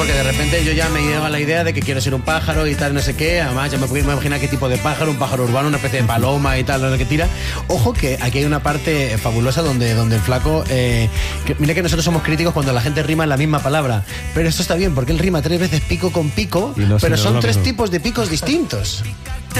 porque de repente yo ya me lleva la idea de que quiero ser un pájaro y tal, no sé qué. Además, ya me puedo imaginar qué tipo de pájaro, un pájaro urbano, una especie de paloma y tal, lo que tira. Ojo que aquí hay una parte fabulosa donde el flaco... mira que nosotros somos críticos cuando la gente rima en la misma palabra. Pero esto está bien, porque él rima 3 veces pico con pico, pero son 3 tipos de picos distintos.